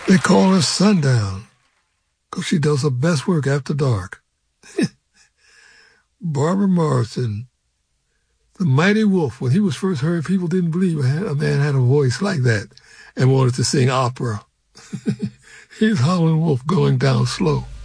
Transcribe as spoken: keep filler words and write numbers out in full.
They call her Sundown because she does her best work after dark. Barbara Morrison, the Mighty Wolf. When he was first heard, people didn't believe a man had a voice like that and wanted to sing opera. He's Howlin' Wolf going down slow.